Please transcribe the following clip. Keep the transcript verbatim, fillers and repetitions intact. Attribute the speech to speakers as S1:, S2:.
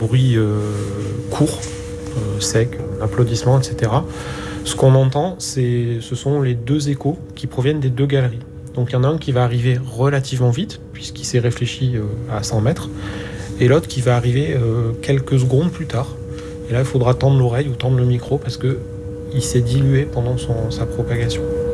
S1: bruit euh, court, euh, sec, applaudissements, et cetera. Ce qu'on entend, c'est, ce sont les deux échos qui proviennent des deux galeries. Donc il y en a un qui va arriver relativement vite, puisqu'il s'est réfléchi euh, à cent mètres, et l'autre qui va arriver euh, quelques secondes plus tard. Et là, il faudra tendre l'oreille ou tendre le micro, parce qu'il s'est dilué pendant son, sa propagation.